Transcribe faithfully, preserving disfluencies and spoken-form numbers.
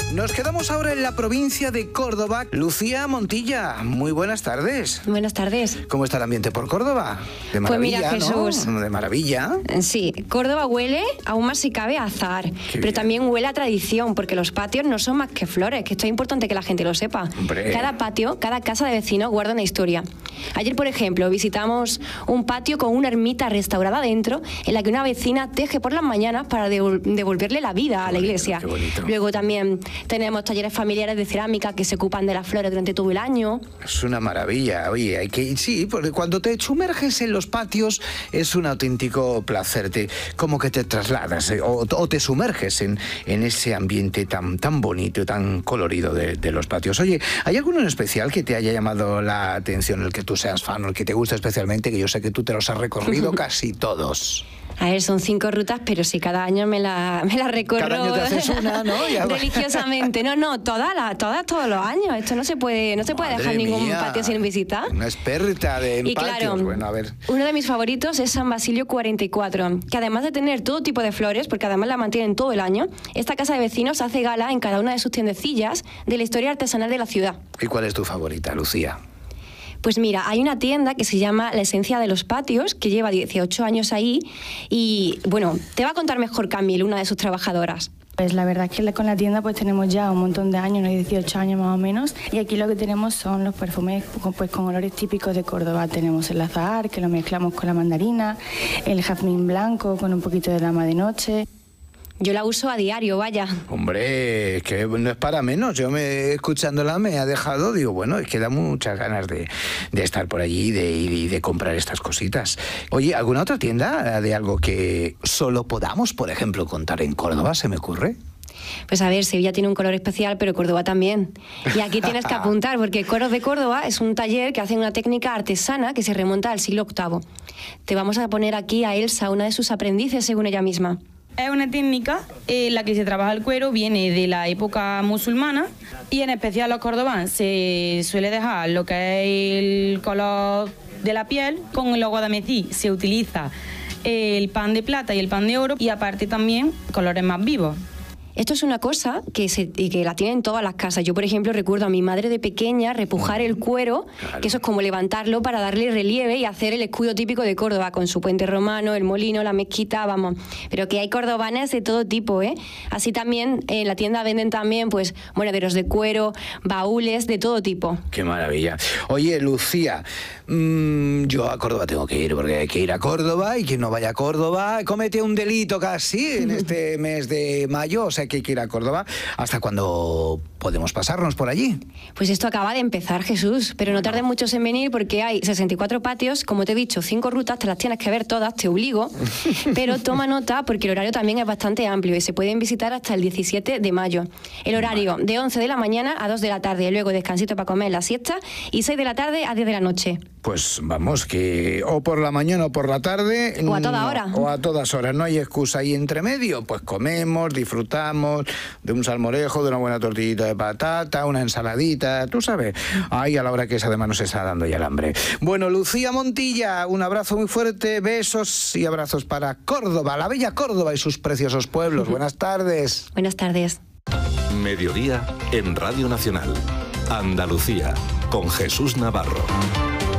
Nos quedamos ahora en la provincia de Córdoba. Lucía Montilla, muy buenas tardes. Buenas tardes. ¿Cómo está el ambiente por Córdoba? De maravilla, pues mira, Jesús, ¿no? De maravilla. Sí, Córdoba huele, aún más si cabe, a azahar. Qué pero bien. También huele a tradición, porque los patios no son más que flores, que esto es importante que la gente lo sepa. Hombre. Cada patio, cada casa de vecinos guarda una historia. Ayer, por ejemplo, visitamos un patio con una ermita restaurada dentro, en la que una vecina teje por las mañanas para devolverle la vida a la iglesia. Qué bonito. Luego también tenemos talleres familiares de cerámica que se ocupan de las flores durante todo el año. Es una maravilla. Oye, hay que sí, porque cuando te sumerges en los patios es un auténtico placer. Te, como que te trasladas eh, o, o te sumerges en, en ese ambiente tan, tan bonito y tan colorido de, de los patios. Oye, ¿hay alguno en especial que te haya llamado la atención, el que tú seas fan o el que te guste especialmente? Que yo sé que tú te los has recorrido casi todos. A ver, son cinco rutas, pero si cada año me la, me la recorro. Cada año te haces una, ¿no? Ya religiosamente. No, no, todas, la, todas, todos los años. Esto no se puede, no se puede dejar Madre ningún mía, patio sin visitar. Una experta de en y patios. Claro, bueno, a ver. Uno de mis favoritos es San Basilio cuarenta y cuatro, que además de tener todo tipo de flores, porque además la mantienen todo el año, esta casa de vecinos hace gala en cada una de sus tiendecillas de la historia artesanal de la ciudad. ¿Y cuál es tu favorita, Lucía? Pues mira, hay una tienda que se llama La Esencia de los Patios, que lleva dieciocho años ahí y, bueno, te va a contar mejor Camille, una de sus trabajadoras. Pues la verdad es que con la tienda pues tenemos ya un montón de años, unos dieciocho años más o menos, y aquí lo que tenemos son los perfumes pues con olores típicos de Córdoba. Tenemos el azahar, que lo mezclamos con la mandarina, el jazmín blanco con un poquito de dama de noche. Yo la uso a diario, vaya. Hombre, es que no es para menos. Yo me escuchándola me ha dejado, digo, bueno, es que da muchas ganas de, de estar por allí y de, y de comprar estas cositas. Oye, ¿alguna otra tienda de algo que solo podamos, por ejemplo, contar en Córdoba, se me ocurre? Pues a ver, Sevilla tiene un color especial, pero Córdoba también. Y aquí tienes que apuntar, porque Coros de Córdoba es un taller que hace una técnica artesana que se remonta al siglo octavo. Te vamos a poner aquí a Elsa, una de sus aprendices, según ella misma. Es una técnica en la que se trabaja el cuero, viene de la época musulmana y en especial los córdobanos se suele dejar lo que es el color de la piel. Con el guadametí se utiliza el pan de plata y el pan de oro y aparte también colores más vivos. Esto es una cosa que, se, que la tienen todas las casas. Yo, por ejemplo, recuerdo a mi madre de pequeña repujar el cuero, claro, que eso es como levantarlo para darle relieve y hacer el escudo típico de Córdoba, con su puente romano, el molino, la mezquita, vamos. Pero que hay cordobanas de todo tipo, ¿eh? Así también en la tienda venden también, pues, monederos de cuero, baúles, de todo tipo. ¡Qué maravilla! Oye, Lucía, mmm, yo a Córdoba tengo que ir, porque hay que ir a Córdoba, y quien no vaya a Córdoba comete un delito casi en este mes de mayo, o sea, que hay que ir a Córdoba. ¿Hasta cuándo podemos pasarnos por allí? Pues esto acaba de empezar, Jesús, pero no tardes mucho en venir porque hay sesenta y cuatro patios, como te he dicho, cinco rutas, te las tienes que ver todas, te obligo, pero toma nota porque el horario también es bastante amplio y se pueden visitar hasta el diecisiete de mayo. El horario de once de la mañana a dos de la tarde, luego descansito para comer la siesta y seis de la tarde a diez de la noche. Pues vamos, que o por la mañana o por la tarde... O a toda no, hora. O a todas horas, no hay excusa ahí entre medio. Pues comemos, disfrutamos de un salmorejo, de una buena tortillita de patata, una ensaladita, tú sabes. Ahí a la hora que es, además nos está dando ya el hambre. Bueno, Lucía Montilla, un abrazo muy fuerte, besos y abrazos para Córdoba, la bella Córdoba y sus preciosos pueblos. Buenas tardes. Buenas tardes. Mediodía en Radio Nacional. Andalucía, con Jesús Navarro.